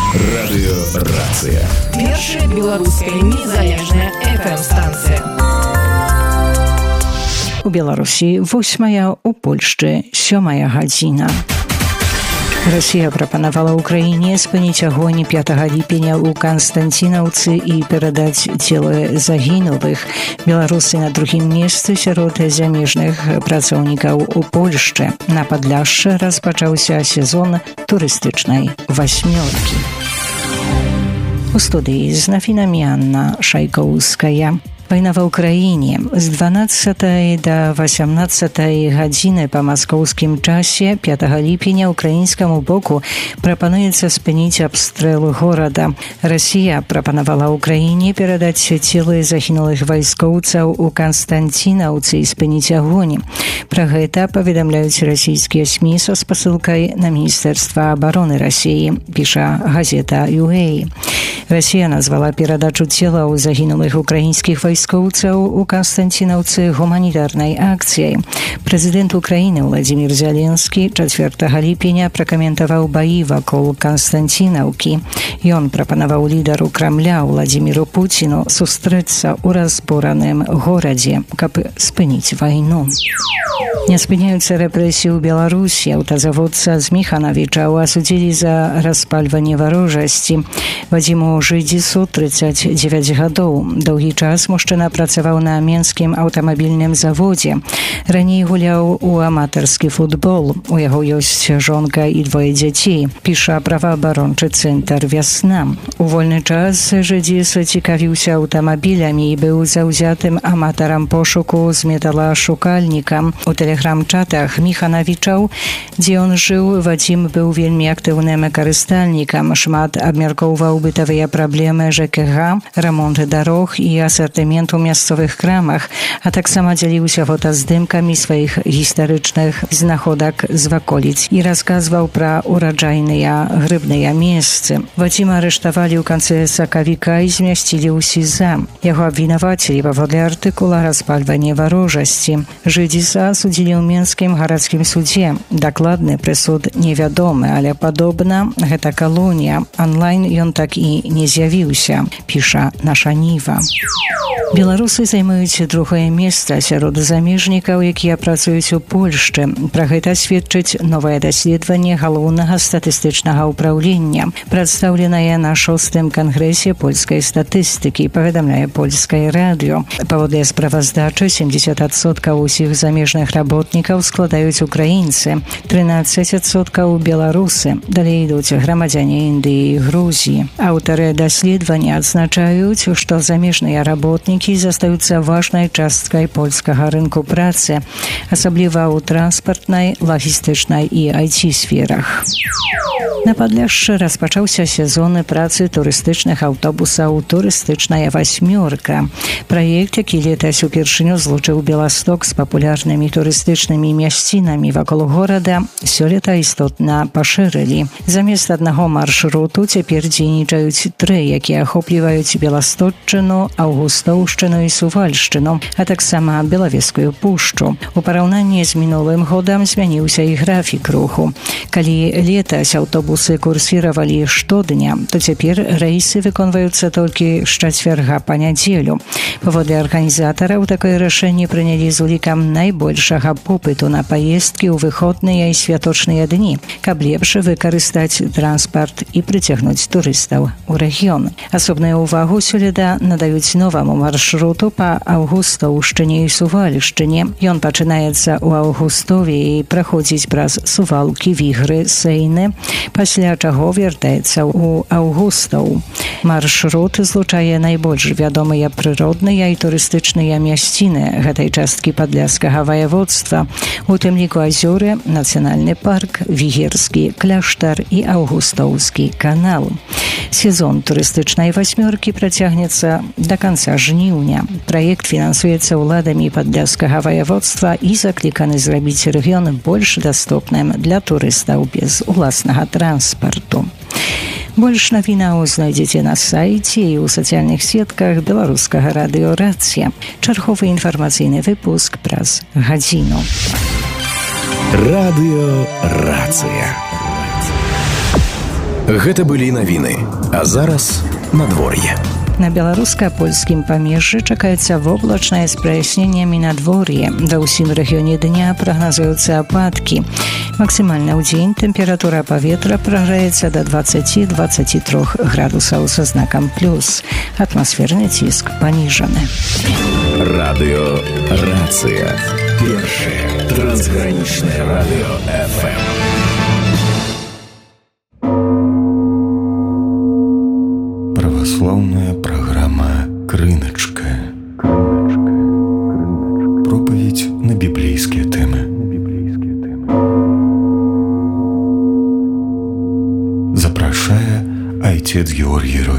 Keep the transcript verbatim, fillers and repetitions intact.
Радыёрацыя. Першая беларуская незалежная эф эм-станцыя. У Беларусі восьмая, у Польшчы сёмая гадзіна. Расія прапанавала ўкраіне спыніць агонь пятага ліпеня ў Канстанцінаўцы і перадаць целы загінулых. Беларусы на другім месцы сярод замежных працоўнікаў у Польшчы. На Падляшшы распачаўся сезон турыстычнай васьмёркі. У студыі з навінамі Анна Шайкоўская. Вайна ва ўкраіне. З дванаццатай да васямнаццатай гадзіны па маскоўскім часе пятага ліпеня ўкраінскаму боку прапануецца спыніць абстрэл горада. Расія прапанавала ўкраіне перадаць целы загінулых вайскоўцаў у Канстанцінаўцы і спыніць агонь. Пра гэта паведамляюць расійскія СМІ са спасылкай на Міністэрства абароны Расіі, піша газета ю эй. Расія назвала перадачу целаў загінулых украінскіх вайскоўцаў у Канстанцінаўцы гуманітарнай акцыяй. Прэзідэнт Украіны Владзімір Зяленскі чацвёртага ліпеня пракаментаваў баі вакол Канстанцінаўкі. Ён прапанаваў лідару Крамля Владзіміру Пуціну сустрэцца ў разбораным горадзе, каб спыніць вайну. Не спыняюцца рэпрэсіі ў Беларусі. Аўтазаводца з Міханавічаў асудзілі за распальванне варожасці. Вадзіму Жыдзісу трыццаць дзевяць гадоў. Доўгі час мужчына працаваў на менскім аўтамабільным заводзе. Раней гуляў у аматарскі футбол. У яго ёсць жонка і двое дзяцей, піша праваабарончы цэнтр «Вясна». У вольны час Жыдзіс цікавіўся аўтамабілямі і быў заўзятым аматарам пошуку з металашукальнікам. У тэлеграм-чатах Міханавічаў, дзе ён жыў, Вадзім быў вельмі актыўным карыстальнікам, шмат абмяркоўваў бытавыя праблемы ЖКХ, рамонт дарог і асартымент у мясцовых крамах, а таксама дзяліўся фотаздымкамі сваіх гістарычных знаходак з ваколіц і расказваў пра ураджайныя грыбныя месцы. Вадзіма арыштавалі ў канцы сакавіка і змясцілі ў СІЗА. Яго абвінавацілі паводле артыкула «Распальванне варожасці». Жыдзіса судзілі ў Менскім гарадскім судзе. Дакладны прысуд невядомы, але падобна, гэта калонія. Онлайн ён так і не з'явіўся, піша наша Ніва. Беларусы займаюць другое месца сярод замежнікаў, якія працуюць у Польшчы. Пра гэта сведчыць новае даследаванне галоўнага статыстычнага ўпраўлення, прадстаўленае на шостым кангрэсе польскай статыстыкі, паведамляе польскае радыё. Паводле справаздачы сямдзесят адсоткаў усіх замежных работнікаў складаюць украінцы, трынаццаць адсоткаў беларусы. Далей ідуць грамадзяне Індыі і Грузіі. Аўтары даследавання адзначаюць, што замежныя работнікі застаюцца важнай часткай польскага рынку працы, асабліва ў транспартнай, лагістычнай і ай ти-сферах. На Падляшшы распачаўся сезон працы турыстычных аўтобусаў «Турыстычная васьмёрка». Праект, які летась упершыню злучыў Беласток з папулярнымі турыстычнымі мясцінамі вакол горада, сёлета істотна пашырылі. Замест аднаго маршруту цяпер дзейнічаюць тры, якія ахопліваюць Беласточчыну, Аўгустоўшчыну і Сувальшчыну, а таксама Белавежскую пушчу. У параўнанні з мінулым годам змяніўся і графік руху. Калі летась аўтобусы курсіравалі штодня, то цяпер рэйсы выконваюцца толькі з чацвярга па нядзелю. Паводле арганізатараў, такое рашэнне прынялі з улікам найбольшага попыту на паездкі ў выходныя і святочныя дні, каб лепш выкарыстаць транспарт і прыцягнуць турыстаў у рэгіён. Асобную ўвагу сёлета надаюць новаму маршруту па Аўгустоўшчыне і Сувальшчыне. Ён пачынаецца ў Аўгустове і праходзіць праз Сувалкі, Вігры, Сейны, пасля чаго вяртаецца ў Аўгустоў. Маршрут злучае найбольш вядомыя прыродныя і турыстычныя мясціны гэтай часткі падляшскага ваяводства, у тым ліку азёры, нацыянальны парк, Вігерскі кляштар і Аўгустоўскі канал. Сезон турыстычнай васьмёркі працягнецца да канца жніўня. Праект фінансуецца ўладамі падляшскага ваяводства і закліканы зрабіць рэгіён больш даступным для турыстаў без уласнага транспарту. Больш навінаў знайдзеце на сайце і ў сацыяльных сетках беларускага радыёрацыя. Чарговы інфармацыйны выпуск праз гадзіну. Радыёрацыя. Гэта былі навіны. А зараз надвор'е. На беларуска-польскім памежжы чакаецца воблачнае з праясненнямі надвор'е. Да ўсім рэгіёне дня прагназуюцца ападкі. Максімальна ў дзень тэмпература паветра прагрэецца да дваццаць-дваццаць тры градусаў са знакам плюс. Атмасферны ціск паніжаны. Радыё «Рацыя». Першае трансгранічнае радыё эф эм. Православная программа «Крыночка». Проповедь на библейские темы. Запрашая отец Георгий Рой.